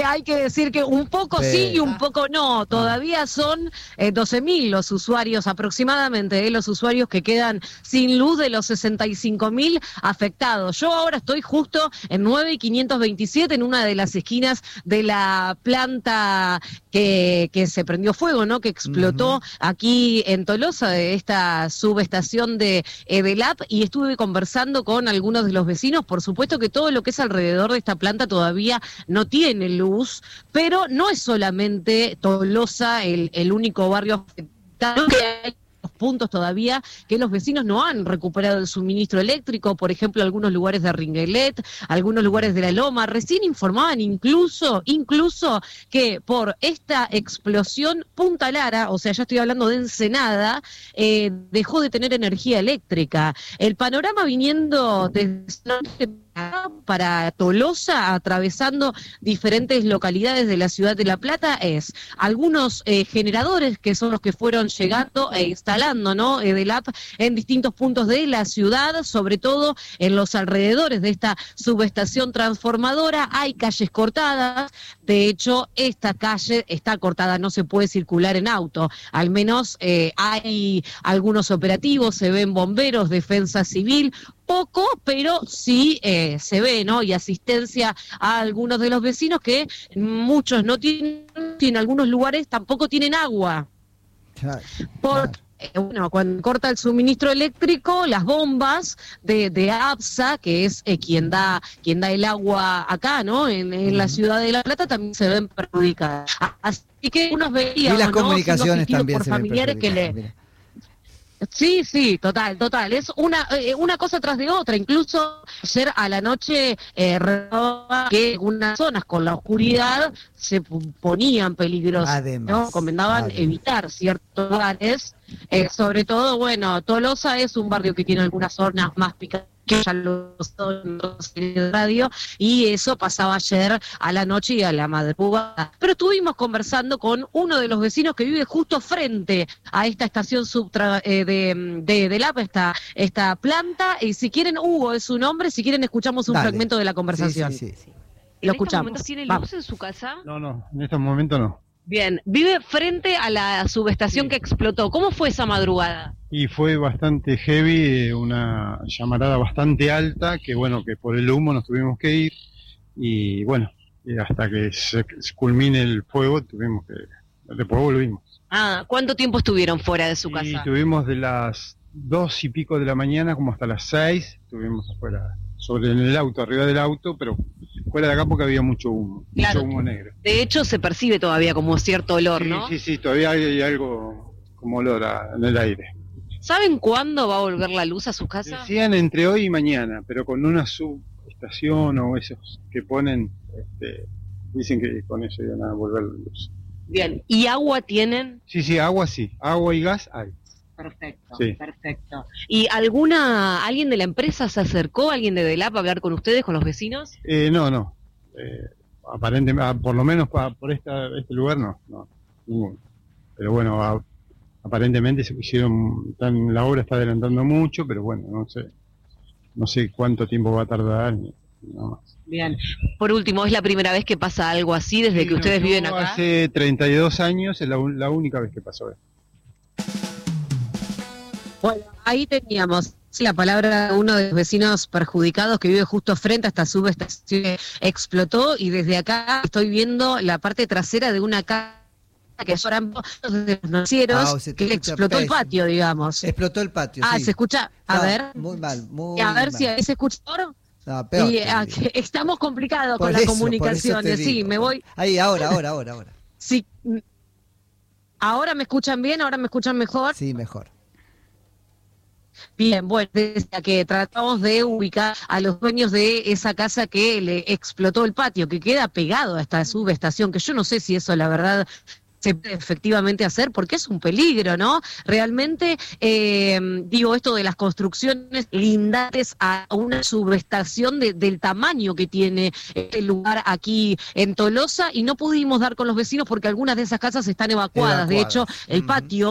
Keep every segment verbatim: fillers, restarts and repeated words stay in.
hay que decir que un poco sí, sí y un poco no. Todavía son eh, doce mil los usuarios aproximadamente, eh, los usuarios que quedan sin luz de los sesenta y cinco mil afectados. Yo ahora estoy justo en nueve y quinientos veintisiete, en una de las esquinas de la planta que, que se prendió fuego, ¿no? Que explotó uh-huh. aquí en Tolosa, de esta subestación de Edelap, y estuve conversando con algunos de los vecinos. Por supuesto que todo lo que es alrededor de esta planta todavía no tiene luz, pero no es solamente Tolosa el, el único barrio afectado, que hay puntos todavía que los vecinos no han recuperado el suministro eléctrico, por ejemplo, algunos lugares de Ringuelet, algunos lugares de La Loma. Recién informaban incluso, incluso que por esta explosión Punta Lara, o sea, ya estoy hablando de Ensenada, eh, dejó de tener energía eléctrica. El panorama viniendo desde para Tolosa, atravesando diferentes localidades de la ciudad de La Plata, es algunos eh, generadores que son los que fueron llegando e instalando, ¿no? Edelap en distintos puntos de la ciudad, sobre todo en los alrededores de esta subestación transformadora. Hay calles cortadas, de hecho esta calle está cortada, no se puede circular en auto, al menos eh, hay algunos operativos, se ven bomberos, defensa civil, poco, pero sí eh, se ve, ¿no? Y asistencia a algunos de los vecinos que muchos no tienen, y en algunos lugares tampoco tienen agua. Claro, Por, claro. Eh, bueno, cuando corta el suministro eléctrico, las bombas de, de APSA, que es eh, quien da quien da el agua acá, ¿no? En, en uh-huh. la ciudad de La Plata también se ven perjudicadas. Así que unos veían, y las ¿no? comunicaciones también por se familiares ven que le mira. Sí, sí, total, total. Es una eh, una cosa tras de otra. Incluso ayer a la noche eh, que algunas zonas con la oscuridad se ponían peligrosas, además, ¿no? Recomendaban además. evitar ciertos lugares. Eh, sobre todo, bueno, Tolosa es un barrio que tiene algunas zonas más picantes, que ya lo son en el radio, y eso pasaba ayer a la noche y a la madrugada. Pero estuvimos conversando con uno de los vecinos que vive justo frente a esta estación subtra eh, de, de, de Lapa, esta, esta planta, y si quieren, Hugo es su nombre, si quieren escuchamos un Dale. fragmento de la conversación. Sí, sí, sí, sí. Lo escuchamos. ¿En estos momentos tiene luz Vamos. en su casa? No, no, en estos momentos no. Bien, vive frente a la subestación sí. que explotó. ¿Cómo fue esa madrugada? Y fue bastante heavy, una llamarada bastante alta, que bueno, que por el humo nos tuvimos que ir, y bueno, y hasta que se, se culmine el fuego, tuvimos que, después volvimos. Ah, ¿cuánto tiempo estuvieron fuera de su y casa? Estuvimos de las dos y pico de la mañana como hasta las seis, estuvimos afuera, sobre en el auto, arriba del auto, pero fuera de acá porque había mucho humo, claro. mucho humo negro. De hecho se percibe todavía como cierto olor, sí, ¿no? Sí, sí, todavía hay, hay algo como olor a, en el aire. ¿Saben cuándo va a volver la luz a su casa? Decían entre hoy y mañana, pero con una subestación o esos que ponen, este, dicen que con eso iban a volver la luz. Bien, ¿y agua tienen? Sí, sí, agua sí, agua y gas hay. Perfecto, sí. perfecto. ¿Y alguna, alguien de la empresa se acercó, alguien de Edelap a hablar con ustedes, con los vecinos? Eh, no, no. Eh, aparentemente, por lo menos pa, por esta, este lugar no, no, ninguno. Pero bueno, a, aparentemente se hicieron, tan, la obra está adelantando mucho, pero bueno, no sé, no sé cuánto tiempo va a tardar, ni, nada más. Bien. Por último, ¿es la primera vez que pasa algo así desde sí, que ustedes no, viven acá? Hace treinta y dos años es la, la única vez que pasó esto. Bueno, ahí teníamos la palabra de uno de los vecinos perjudicados que vive justo frente a esta subestación que explotó, y desde acá estoy viendo la parte trasera de una casa que lloran de los noticieros, ah, que explotó pésimo. el patio, digamos. Explotó el patio, Ah, sí. se escucha, a no, ver. Muy mal, muy A ver mal. si ahí se escucha ahora. No, peor, y, a, estamos complicados por con eso, las comunicaciones, sí, me voy. Ahí, ahora, ahora, ahora, ahora. Sí. ¿Ahora me escuchan bien? ¿Ahora me escuchan mejor? Sí, mejor. Bien, bueno, desde que tratamos de ubicar a los dueños de esa casa que le explotó el patio, que queda pegado a esta subestación, que yo no sé si eso la verdad se puede efectivamente hacer, porque es un peligro, ¿no? Realmente, eh, digo, esto de las construcciones lindantes a una subestación de, del tamaño que tiene este lugar aquí en Tolosa, y no pudimos dar con los vecinos porque algunas de esas casas están evacuadas. Evacuadas. De hecho, el patio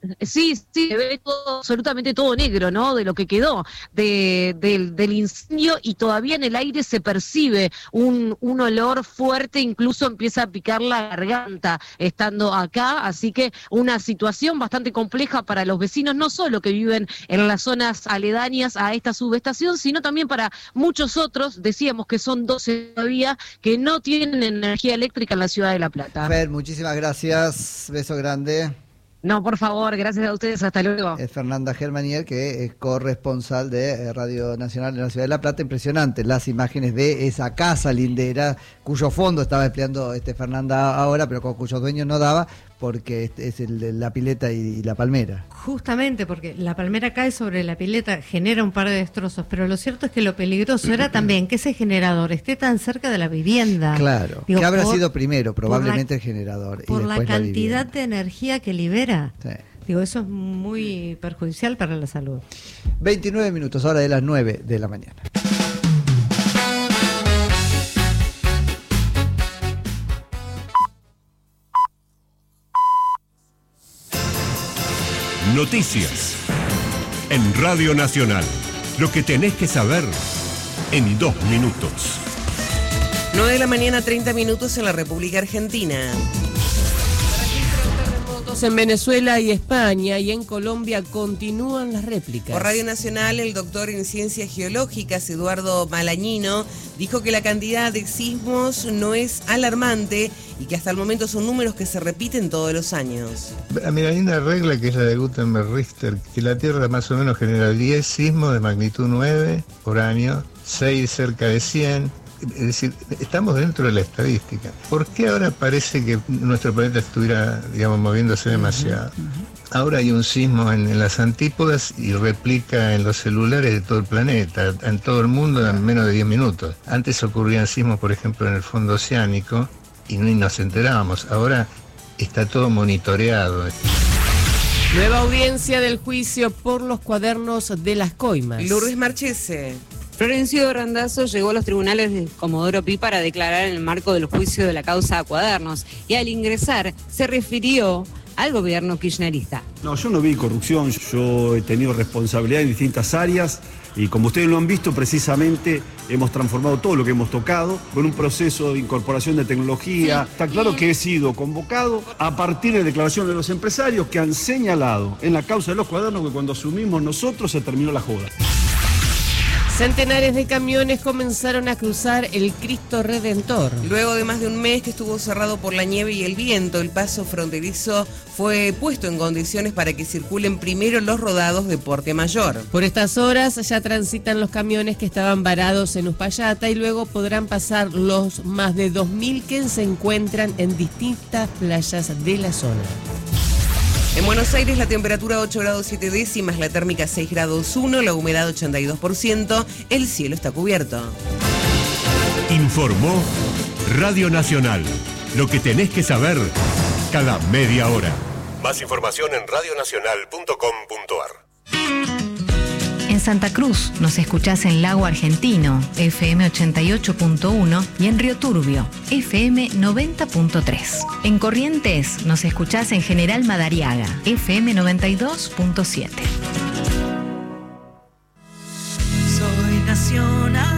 Sí, sí, se ve todo, absolutamente todo negro, ¿no? De lo que quedó de, del, del incendio, y todavía en el aire se percibe un, un olor fuerte, incluso empieza a picar la garganta estando acá, así que una situación bastante compleja para los vecinos, no solo que viven en las zonas aledañas a esta subestación, sino también para muchos otros, decíamos que son doce todavía, que no tienen energía eléctrica en la ciudad de La Plata. Fer, muchísimas gracias, beso grande. No, por favor, gracias a ustedes, hasta luego. Es Fernanda Germanier, que es corresponsal de Radio Nacional en la ciudad de La Plata. Impresionante las imágenes de esa casa lindera, cuyo fondo estaba empleando este Fernanda ahora, pero con cuyos dueños no daba, porque es el de la pileta y la palmera. Justamente, porque la palmera cae sobre la pileta, genera un par de destrozos, pero lo cierto es que lo peligroso era también que ese generador esté tan cerca de la vivienda. Claro, Digo, que habrá por, sido primero, probablemente la, el generador. Por y la después cantidad la de energía que libera. Sí. Digo, eso es muy perjudicial para la salud. veintinueve minutos, hora de las nueve de la mañana. Noticias en Radio Nacional. Lo que tenés que saber en dos minutos. nueve de la mañana, treinta minutos en la República Argentina. En Venezuela y España, y en Colombia continúan las réplicas. Por Radio Nacional, el doctor en ciencias geológicas Eduardo Malañino dijo que la cantidad de sismos no es alarmante y que hasta el momento son números que se repiten todos los años. Mira, hay una regla que es la de Gutenberg-Richter, que la Tierra más o menos genera diez sismos de magnitud nueve por año, seis cerca de cien. Es decir, estamos dentro de la estadística. ¿Por qué ahora parece que nuestro planeta estuviera, digamos, moviéndose demasiado? Uh-huh, uh-huh. Ahora hay un sismo en, en las antípodas y replica en los celulares de todo el planeta, en todo el mundo en menos de diez minutos. Antes ocurrían sismos, por ejemplo, en el fondo oceánico y ni nos enterábamos. Ahora está todo monitoreado. Nueva audiencia del juicio por los cuadernos de las coimas. Lourdes Marchese. Florencio Randazzo llegó a los tribunales de Comodoro Pi para declarar en el marco del juicio de la causa Cuadernos, y al ingresar se refirió al gobierno kirchnerista. No, yo no vi corrupción, yo he tenido responsabilidad en distintas áreas y como ustedes lo han visto, precisamente hemos transformado todo lo que hemos tocado con un proceso de incorporación de tecnología. Sí. Está claro que he sido convocado a partir de declaraciones de los empresarios que han señalado en la causa de los cuadernos que cuando asumimos nosotros se terminó la joda. Centenares de camiones comenzaron a cruzar el Cristo Redentor. Luego de más de un mes que estuvo cerrado por la nieve y el viento, el paso fronterizo fue puesto en condiciones para que circulen primero los rodados de porte mayor. Por estas horas ya transitan los camiones que estaban varados en Uspallata y luego podrán pasar los más de dos mil que se encuentran en distintas playas de la zona. En Buenos Aires la temperatura ocho grados siete décimas, la térmica seis grados uno, la humedad ochenta y dos por ciento, el cielo está cubierto. Informó Radio Nacional. Lo que tenés que saber cada media hora. Más información en radio nacional punto com punto a r. En Santa Cruz nos escuchás en Lago Argentino, F M ochenta y ocho punto uno, y en Río Turbio, F M noventa punto tres. En Corrientes nos escuchás en General Madariaga, F M noventa y dos punto siete. Soy nacional.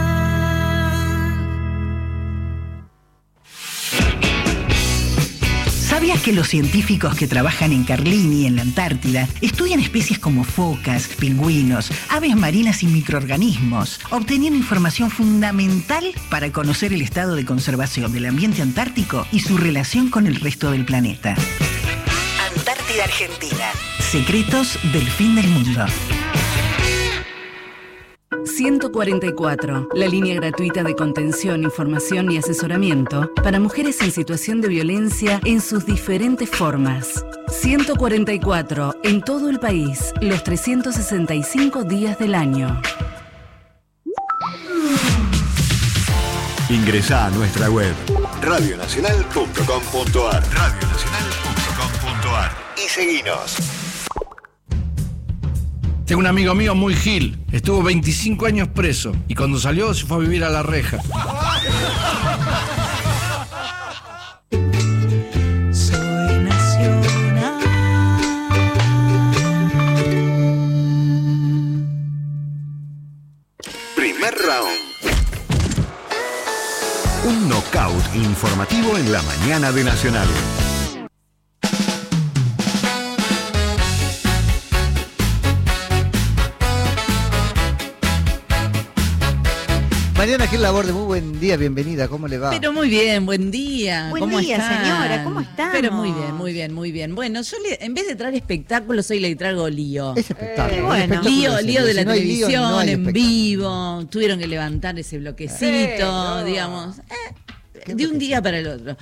¿Sabías que los científicos que trabajan en Carlini, en la Antártida, estudian especies como focas, pingüinos, aves marinas y microorganismos, obteniendo información fundamental para conocer el estado de conservación del ambiente antártico y su relación con el resto del planeta? Antártida Argentina. Secretos del fin del mundo. ciento cuarenta y cuatro, la línea gratuita de contención, información y asesoramiento para mujeres en situación de violencia en sus diferentes formas. ciento cuarenta y cuatro, en todo el país, los trescientos sesenta y cinco días del año. Ingresá a nuestra web radio nacional punto com punto a r radio nacional punto com punto a r y seguinos. Tengo un amigo mío muy gil, estuvo veinticinco años preso y cuando salió se fue a vivir a la reja. Soy nacional. informativo en la mañana de Nacional. Mariana Gil Laborde, muy buen día, bienvenida, ¿cómo le va? Pero muy bien, buen día. Buen ¿Cómo día, están? señora, ¿cómo están? Pero muy bien, muy bien, muy bien. Bueno, yo le, en vez de traer espectáculos, hoy le traigo lío. Es espectáculo. Eh, bueno, espectáculo lío, es lío de la si no hay televisión, lío, no hay en espectáculo. vivo. Tuvieron que levantar ese bloquecito, Eh, no. digamos. Eh, de un día para el otro.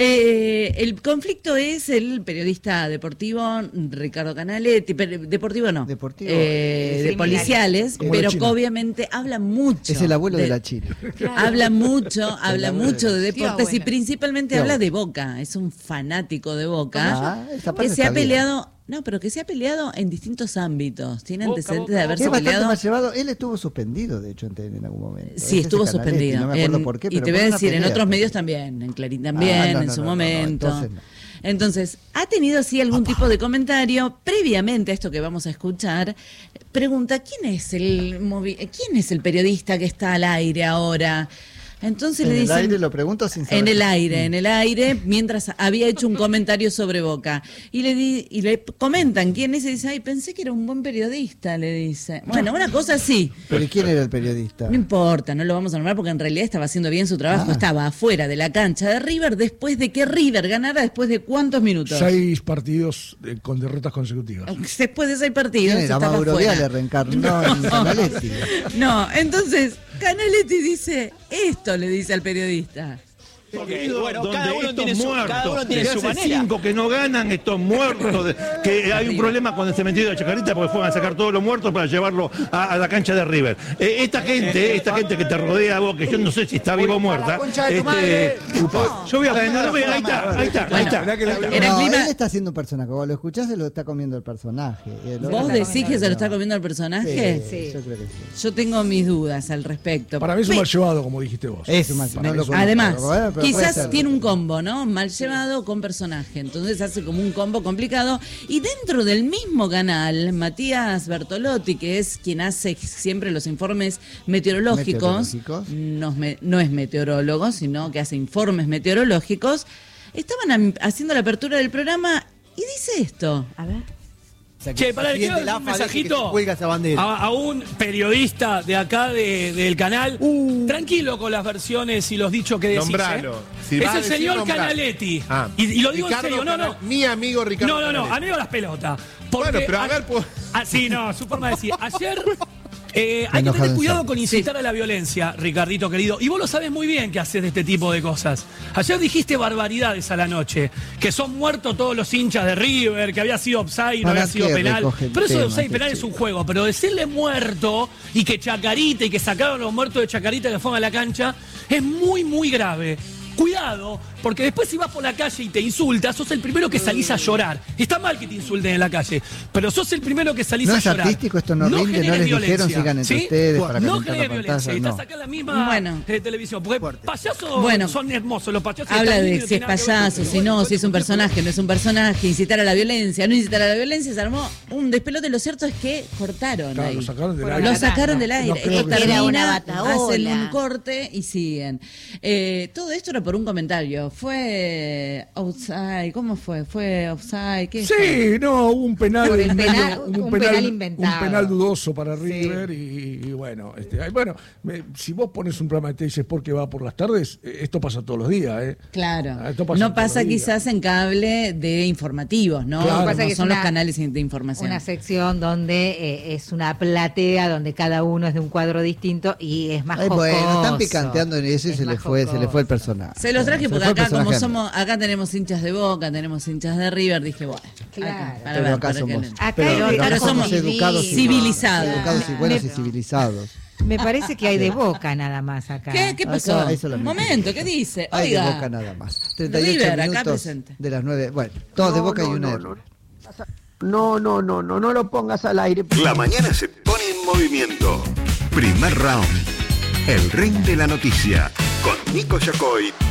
Eh, el conflicto es el periodista deportivo Ricardo Canaletti, per- deportivo no, Deportivo, eh, es de criminal. policiales, Como pero los que chinos. obviamente habla mucho. Es el abuelo de, la China. Habla mucho, habla abuelo mucho de de la- deportes Tío y abuelo. principalmente Tío habla abuelo. de Boca. Es un fanático de Boca Ah, esa parte que se está ha bien. peleado, no, pero que se ha peleado en distintos ámbitos. Tiene Boca, antecedentes Boca, de haberse es bastante peleado. más llevado. Él estuvo suspendido, de hecho, en, T N en algún momento. Sí, Ese estuvo Canaletti, suspendido. No me acuerdo En- por qué, y pero te voy por a una decir, en pelea. otros medios también, en Clarín también, Ah, no, en no, su no, no, momento. entonces no. Entonces, ha tenido así algún tipo de comentario previamente a esto que vamos a escuchar. Pregunta, ¿quién es el movi- quién es el periodista que está al aire ahora? Entonces En le el dicen, aire lo pregunto sin saber. en el qué- aire, en el aire, mientras había hecho un comentario sobre Boca. Y le di, y le comentan quién es y dice, ay, pensé que era un buen periodista, le dice. Bueno, una cosa así. ¿Pero y quién era el periodista? No importa, no lo vamos a nombrar porque en realidad estaba haciendo bien su trabajo. Ah. Estaba afuera de la cancha de River después de que River ganara después de cuántos minutos. Seis partidos eh, con derrotas consecutivas. Después de seis partidos. ¿Quién era? estaba Mauro fuera. Viale reencarnó en Canaletti. No, entonces Canaletti dice esto, le dice al periodista. Bueno, donde cada uno estos tiene su, muertos, cada uno tiene que su hace manera. cinco que no ganan, estos muertos, de- que hay un problema con el cementerio de Chacarita porque fueron a sacar todos los muertos para llevarlo a, a la cancha de River. Eh, esta gente, esta gente que te rodea vos, que yo no sé si está viva o muerta. Este, upa, yo voy a no, no, ahí está, ahí está, ahí está. No, él está haciendo un personaje. Cuando lo escuchás, se lo está comiendo el personaje. El otro ¿Vos no. decís que se lo está comiendo el personaje? Sí, yo creo que sí. Yo tengo mis dudas al respecto. Para mí es un Pe- mal llevado, como dijiste vos. Es un mal- no lo conozco, Además, pero bueno, pero puede quizás ser. tiene un combo, ¿no? Mal llevado con personaje. Entonces hace como un combo complicado. Y dentro del mismo canal, Matías Bertolotti, que es quien hace siempre los informes meteorológicos, Meteorológicos. no es me- no es meteorólogo, sino que hace informes meteorológicos, estaban am- haciendo la apertura del programa y dice esto. A ver. Che, para quiero Presidente dar un Lafa, deje que mensajito se cuelga esa bandera. a, a un periodista de acá de- del canal. Tranquilo con las versiones y los dichos que decís. Nombralo. ¿eh? Si es vas a el decir, señor nombralo. Canaletti. Ah. Y, y lo digo Ricardo en serio, no, no. Canal- mi amigo Ricardo No, no, no, Canaletti. amigo las pelotas. Porque Bueno, pero a ver, pues- Ah, sí, no, su forma de decir. Ayer. Eh, hay que Enojado tener en cuidado serio. con incitar a la violencia, Ricardito querido. Y vos lo sabés muy bien que haces de este tipo de cosas. Ayer dijiste barbaridades a la noche. Que son muertos todos los hinchas de River, que había sido offside y no ¿Para había sido qué penal. recoge el Pero eso de tema, offside y este penal es chico? un juego. Pero decirle muerto y que Chacarita y que sacaron los muertos de Chacarita que fueron a la cancha es muy, muy grave. Cuidado, porque después si vas por la calle y te insultas, sos el primero que salís a llorar. Está mal que te insulten en la calle, pero sos el primero que salís No a es llorar. artístico, esto no rinde, no generes les dijeron violencia, sigan entre ¿sí? ustedes para No calentar la generes violencia, pantalla, estás no. acá en la misma Bueno. eh, televisión. Porque payasos Bueno. son hermosos, los payasos Habla están de lindos, si es no tienen nada que ver payaso, con- si no, si es un personaje, no es un personaje, incitar a la violencia, no incitar a la violencia, se armó un despelote. Lo cierto es que cortaron Claro, ahí. lo sacaron del Lo aire. sacaron del No, aire. no Esto creo que termina, sea una bataola. hacen un corte y siguen. Eh, todo esto era por un comentario. Fue outside, ¿cómo fue? Fue outside, ¿qué fue? Sí, no, hubo un penal, Por el medio- penal- un penal inventado. un penal dudoso para River y, y bueno, este, ay, bueno, me- si vos pones un programa y te dices por qué va por las tardes, eh, esto pasa todos los días, ¿eh? Claro. Ah, esto pasa No todos pasa los días. quizás en cable de informativos, ¿no? Claro. No Pasa que es son los una- canales de información. Una sección donde eh, es una platea donde cada uno es de un cuadro distinto y es más Ay, jocoso. bueno, están picanteando en eso y Es se le más fue, se le jocoso. fue el personaje. Se los traje Se porque fue el acá como personaje. somos, acá tenemos hinchas de Boca, tenemos hinchas de River, dije, bueno, Claro. acá, para Pero ver, acá para que somos, no- Acá pero, hay- pero acá acá somos somos educados y- civilizados. educados y buenos Me- y civilizados. Me parece que hay de Boca nada más acá. ¿Qué, ¿Qué pasó? Acá, eso lo Un mismo. momento, ¿qué dice? Hay de Oiga, Boca nada más. treinta y ocho River, acá minutos presente. de las nueve. Bueno, todos de No, Boca y no, una no, de no. River. No, no, no, no, no lo pongas al aire. La mañana se pone en movimiento. Primer round. El ring de la noticia. Con Nico Yacoy